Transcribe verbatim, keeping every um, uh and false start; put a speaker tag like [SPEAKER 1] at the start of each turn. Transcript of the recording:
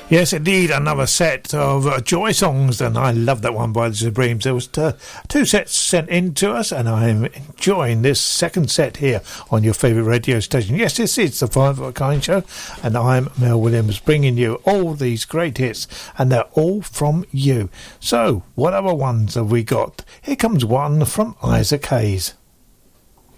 [SPEAKER 1] Yes, indeed, another set of uh, Joy songs, and I love that one by the Supremes. There was t- two sets sent in to us, and I'm enjoying this second set here on your favourite radio station. Yes, this is the Five of a Kind show, and I'm Mel Williams, bringing you all these great hits, and they're all from you. So, what other ones have we got? Here comes one from Isaac Hayes.